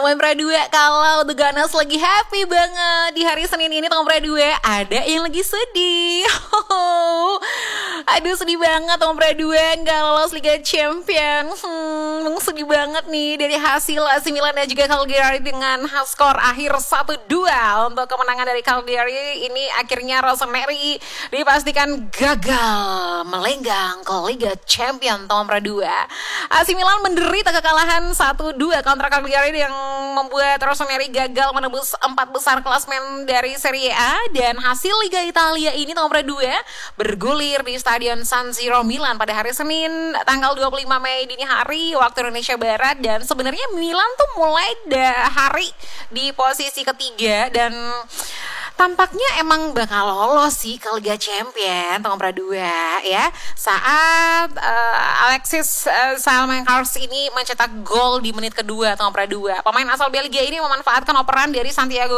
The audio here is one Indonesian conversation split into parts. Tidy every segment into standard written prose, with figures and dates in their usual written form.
Teman Pradua, kalau The Gunners lagi happy banget di hari Senin ini, teman Pradua, ada yang lagi sedih. Aduh, sedih banget teman Pradua nggak lolos Liga Champion. Sedih banget nih dari hasil AC Milan dan juga Cagliari dengan skor akhir 1-2 untuk kemenangan dari Cagliari. Ini akhirnya Rossoneri dipastikan gagal melenggang ke Liga Champion teman Pradua. AC Milan menderita kekalahan 1-2 kontra Cagliari yang membuat Rossoneri gagal menembus 4 besar klasmen dari Serie A, dan hasil Liga Italia ini teman Pradua bergulir di Stadion San Siro Milan pada hari Senin tanggal 25 Mei dini hari waktu Indonesia Barat. Dan sebenarnya Milan tuh mulai hari di posisi ketiga dan tampaknya emang bakal lolos sih ke Liga Champion teman Pradua ya, saat Alexis Salmakas ini mencetak gol di menit kedua teman Pradua. Pemain asal Belgia ini memanfaatkan operan dari Santiago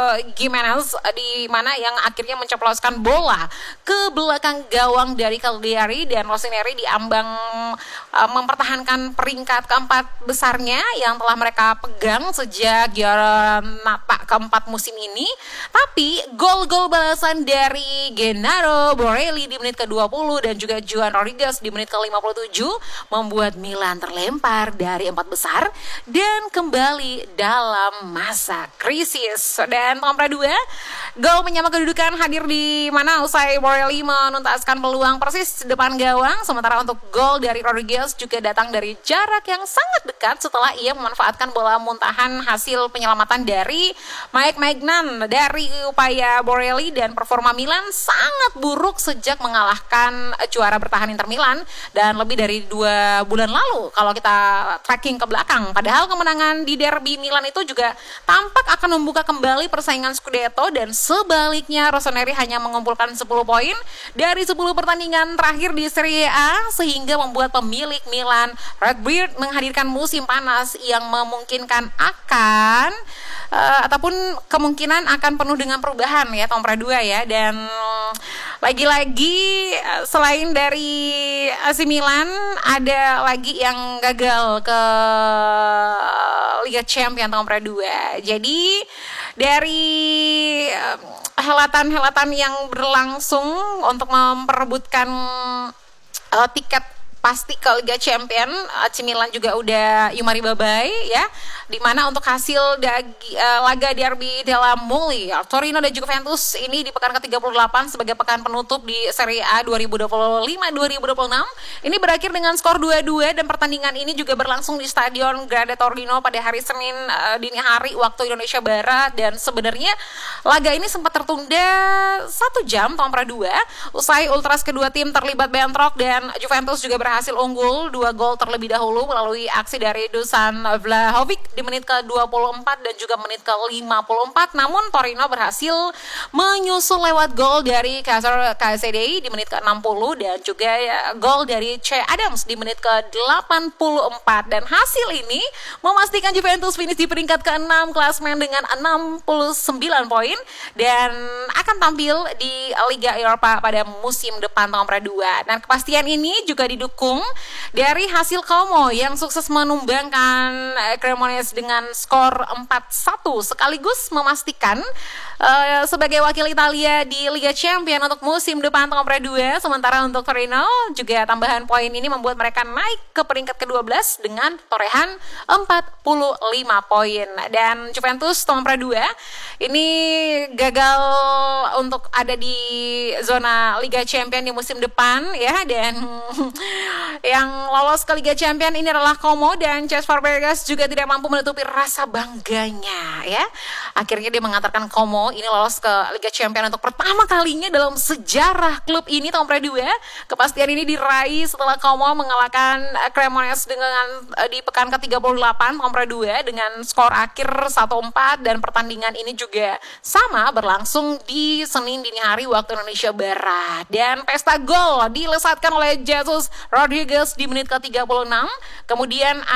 Gimenez di mana yang akhirnya menceploskan bola ke belakang gawang dari Cagliari, dan Rossoneri diambang mempertahankan peringkat keempat besarnya yang telah mereka pegang sejak Giornata keempat musim ini. Tapi gol-gol balasan dari Gennaro Borelli di menit ke-20 dan juga João Rodrigues di menit ke-57 membuat Milan terlempar dari 4 besar dan kembali dalam masa krisis. Dan teman Pradua, gol menyamakan kedudukan hadir di mana usai Borelli menuntaskan peluang persis depan gawang, sementara untuk gol dari Rodrigues juga datang dari jarak yang sangat dekat setelah ia memanfaatkan bola muntahan hasil penyelamatan dari Mike Maignan dari upaya Borelli. Dan performa Milan sangat buruk sejak mengalahkan juara bertahan Inter Milan dan lebih dari 2 bulan lalu kalau kita tracking ke belakang. Padahal kemenangan di derby Milan itu juga tampak akan membuka kembali persaingan Scudetto, dan sebaliknya Rossoneri hanya mengumpulkan 10 poin dari 10 pertandingan terakhir di Serie A, sehingga membuat pemilik Milan Redbeard menghadirkan musim panas yang memungkinkan akan ataupun kemungkinan akan penuh dengan perubahan ya Tom Pradua ya. Dan lagi-lagi selain dari AC Milan ada lagi yang gagal ke Liga Champion Tom Pradua. Jadi dari helatan-helatan yang berlangsung untuk memperebutkan tiket pasti ke Liga Champion, AC Milan juga udah Yumari Babai ya, dimana untuk hasil laga derby della Mole Torino dan Juventus ini di pekan ke-38 sebagai pekan penutup di Serie A 2025-2026 ini berakhir dengan skor 2-2, dan pertandingan ini juga berlangsung di Stadion Grande Torino pada hari Senin dini hari waktu Indonesia Barat. Dan sebenarnya laga ini sempat tertunda 1 jam Tom Pradua usai ultras kedua tim terlibat bentrok, dan Juventus juga berhasil unggul 2 gol terlebih dahulu melalui aksi dari Dusan Vlahovic di menit ke-24 dan juga menit ke-54. Namun Torino berhasil menyusul lewat gol dari Casadei di menit ke-60 dan juga gol dari Che Adams di menit ke-84. Dan hasil ini memastikan Juventus finish di peringkat ke-6 klasmen dengan 69 poin dan akan tampil di Liga Eropa pada musim depan tahun Pradua. Dan kepastian ini juga didukung dari hasil Como yang sukses menumbangkan Cremonese dengan skor 4-1 sekaligus memastikan sebagai wakil Italia di Liga Champion untuk musim depan tahun Pradua. Sementara untuk Torino juga tambahan poin ini membuat mereka naik ke peringkat ke-12 dengan torehan 45 poin. Dan Juventus tahun Pradua ini gagal untuk ada di zona Liga Champion di musim depan ya, dan yang lolos ke Liga Champion ini adalah Como, dan Cesc Fabregas juga tidak mampu menutupi rasa bangganya ya. Akhirnya dia mengantarkan Como ini lolos ke Liga Champion untuk pertama kalinya dalam sejarah klub ini tahun Pradua. Kepastian ini diraih setelah Como mengalahkan Cremonese dengan di pekan ke-38 tahun Pradua dengan skor akhir 1-4, dan pertandingan ini juga sama berlangsung di Senin dini hari waktu Indonesia Barat. Dan pesta gol dilesatkan oleh Jesus Rodriguez di menit ke-36. Kemudian